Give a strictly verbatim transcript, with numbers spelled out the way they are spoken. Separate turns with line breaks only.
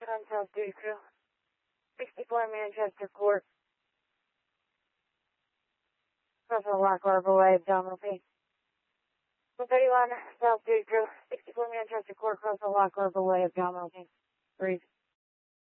on South Duty Crew. sixty-four Manchester Court. Crossing Lock Harbor Way, abdominal pain. one thirty-one South Duty Crew. sixty-four Manchester Court, crossing Lock Harbor Way, abdominal pain. Breathe.